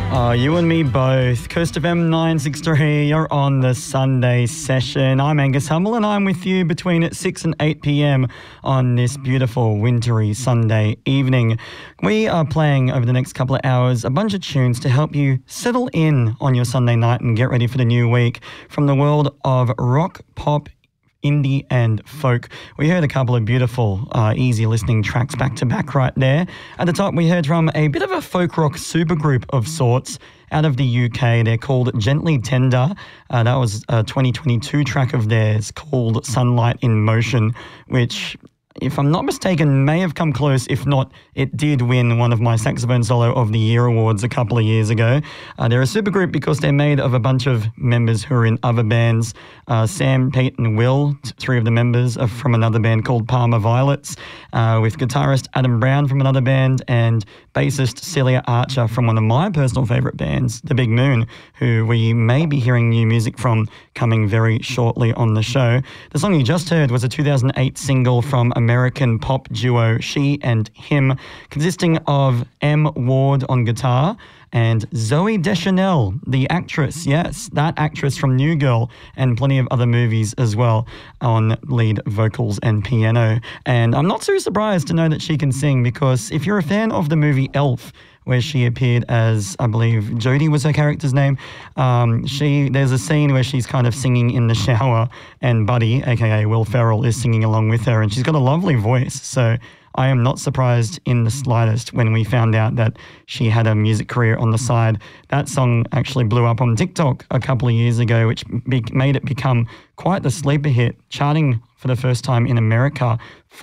You and me both. Coast FM 963, you're on the Sunday session. I'm Angus Hummel and I'm with you between 6 and 8 p.m. on this beautiful wintry Sunday evening. We are playing over the next couple of hours a bunch of tunes to help you settle in on your Sunday night and get ready for the new week from the world of rock, pop, indie and folk. We heard a couple of beautiful, easy listening tracks back to back right there. At the top, we heard from a bit of a folk rock supergroup of sorts out of the UK. They're called Gently Tender. That was a 2022 track of theirs called Sunlight in Motion, which, if I'm not mistaken, may have come close. If not, it did win one of my Saxophone Solo of the Year awards a couple of years ago. They're a supergroup because they're made of a bunch of members who are in other bands. Sam, Pete and Will, three of the members, are from another band called Parma Violets, with guitarist Adam Brown from another band and bassist Celia Archer from one of my personal favourite bands, The Big Moon, who we may be hearing new music from coming very shortly on the show. The song you just heard was a 2008 single from American pop duo She and Him, consisting of M. Ward on guitar and Zooey Deschanel, the actress, yes, that actress from New Girl and plenty of other movies as well, on lead vocals and piano. And I'm not too surprised to know that she can sing, because if you're a fan of the movie Elf, where she appeared as, I believe, Jodie was her character's name. There's a scene where she's kind of singing in the shower and Buddy, aka Will Ferrell, is singing along with her, and she's got a lovely voice. So I am not surprised in the slightest when we found out that she had a music career on the side. That song actually blew up on TikTok a couple of years ago, which made it become quite the sleeper hit, charting for the first time in America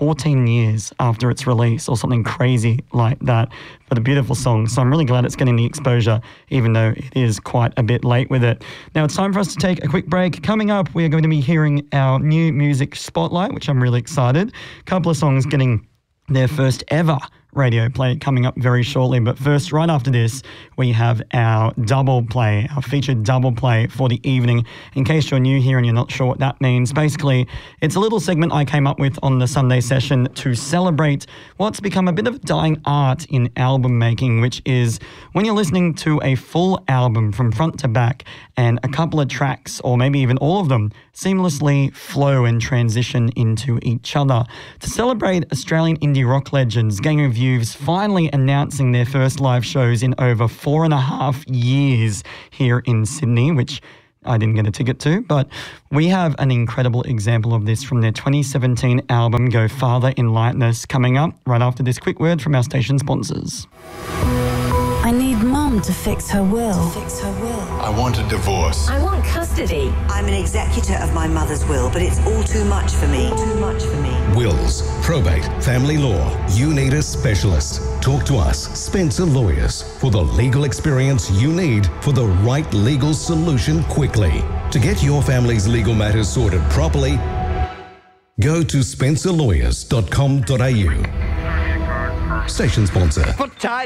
14 years after its release, or something crazy like that. But a beautiful song, so I'm really glad it's getting the exposure, even though it is quite a bit late with it. Now it's time for us to take a quick break. Coming up, we are going to be hearing our new music spotlight, which I'm really excited. A couple of songs getting their first ever radio play coming up very shortly. But first, right after this, we have our double play, our featured double play for the evening. In case you're new here and you're not sure what that means, basically, it's a little segment I came up with on the Sunday session to celebrate what's become a bit of a dying art in album making, which is when you're listening to a full album from front to back and a couple of tracks, or maybe even all of them, seamlessly flow and transition into each other. To celebrate Australian indie rock legends, Gang of Youths finally announcing their first live shows in over 4.5 years here in Sydney, which I didn't get a ticket to, but we have an incredible example of this from their 2017 album, Go Farther in Lightness, coming up right after this quick word from our station sponsors. I need Mum to fix her will. I want a divorce. I want custody. I'm an executor of my mother's will, but it's all too much for me. Wills, probate, family law. You need a specialist. Talk to us, Spencer Lawyers, for the legal experience you need for the right legal solution quickly. To get your family's legal matters sorted properly, go to spencerlawyers.com.au. Station sponsor. Put tight